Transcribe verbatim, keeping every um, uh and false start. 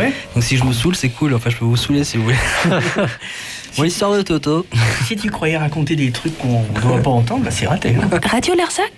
Ouais. Donc si je vous saoule, c'est cool. Enfin, je peux vous saouler si vous voulez. Bon, l'histoire de Toto. Si tu croyais raconter des trucs qu'on ne doit pas entendre, bah c'est raté. Hein. Radio Larzac ?